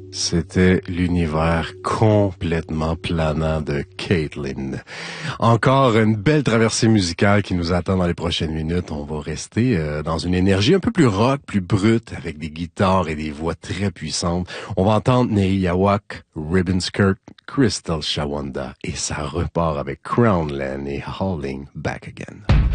C'était l'univers complètement planant de Caitlin. Encore une belle traversée musicale qui nous attend dans les prochaines minutes. On va rester dans une énergie un peu plus rock, plus brute, avec des guitares et des voix très puissantes. On va entendre Nehiyawak, Ribbon Skirt, Crystal Shawanda, et ça repart avec Crownland et Hauling Back Again.